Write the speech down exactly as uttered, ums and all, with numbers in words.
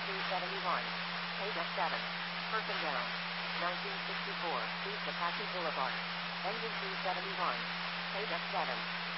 two seventy-one. Page seven. Person down. nineteen sixty-four. East Apache Boulevard. Engine two seventy-one. Page seven.